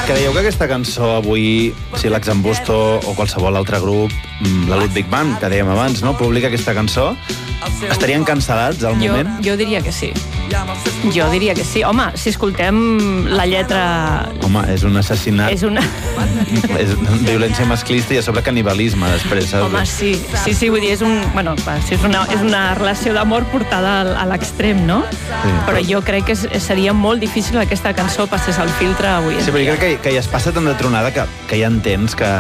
Creieu que aquesta cançó avui, si l'Exambusto o qualsevol altre grup, la Ludwig Band, que dèiem abans, no, publica aquesta cançó, estarien cancel·lats al moment? Jo diria que sí. Jo diria que sí. Home, si escoltem la lletra... Home, és un assassinat. És una... És violència masclista i a sobre canibalisme, després. Saps? Home, sí, vull dir, és un... Bueno, és una relació d'amor portada a l'extrem, no? Sí. Però jo crec que seria molt difícil que aquesta cançó passés al filtre avui. Sí, però jo crec que ja es passa tant de tronada que ja entens que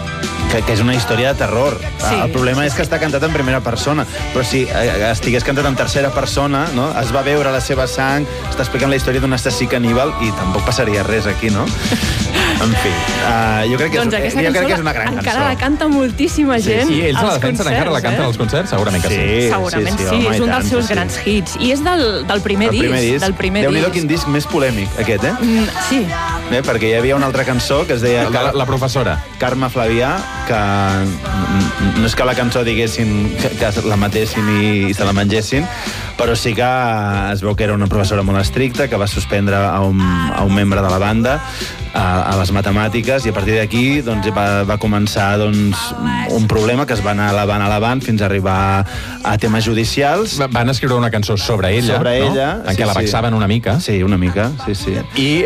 és una història de terror. Sí, el problema és que està cantat en primera persona, però si estigués cantat en tercera persona, no? Es va veure la seva sang, està explicant la història d'un assassí caníbal i tampoc passaria res aquí, no? En fi, jo crec que és una gran cançó. Encara la canta moltíssima gent. Sí, ells la defensen encara, la canten als concerts? Segurament que sí. Segurament sí, és un dels seus grans hits. I és del primer disc. Déu-n'hi-do quin disc més polèmic, aquest, eh? Sí. Perquè hi havia una altra cançó que es deia... La professora. Carme Flavià, que no és que la cançó diguessin que la matessin i se la mengessin, però sí que es veu que era una professora molt estricta, que va suspendre a un membre de la banda a les matemàtiques, i a partir d'aquí doncs, va començar un problema que es va anar elevant fins a arribar a temes judicials. Van escriure una cançó sobre ella, en què la vexaven una mica. Sí, una mica, sí. I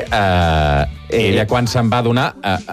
ella, quan se'n va donar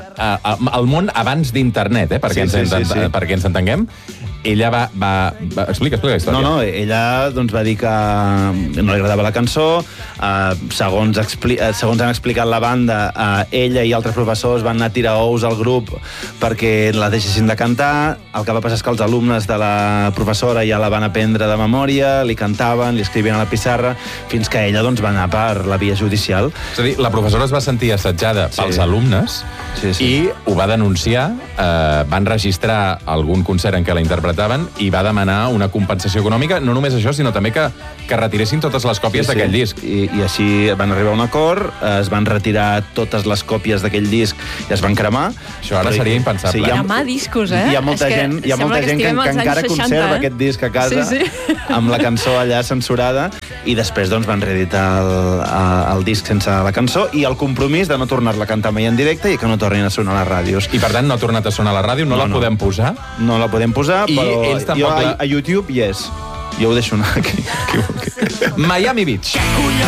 al món abans d'internet, perquè ens entenguem, ella va... Explica la història. No, ella va dir que no li agradava la cançó. Segons han explicat la banda, ella i altres professors van anar a tirar ous al grup perquè la deixessin de cantar. El que va passar és que els alumnes de la professora ja la van aprendre de memòria, li cantaven, li escrivien a la pissarra, fins que ella va anar per la via judicial. És a dir, la professora es va sentir assetjada pels alumnes i ho va denunciar, van registrar algun concert en què la interpretaven i va demanar una compensació econòmica, no només això, sinó també que retiressin totes les còpies d'aquell disc. I així van arribar a un acord, es van retirar totes les còpies d'aquell disc i es van cremar. Això ara seria impensable. Cremar discos, eh? Hi ha molta gent que encara conserva aquest disc a casa amb la cançó allà censurada, i després van reeditar el disc sense la cançó i el compromís de no tornar-la a cantar mai en directe i que no tornin a sonar a les ràdios. I per tant no ha tornat a sonar a la ràdio, no la podem posar? No la podem posar, però jo a YouTube, yes. Jo ho deixo anar aquí. Miami Beach.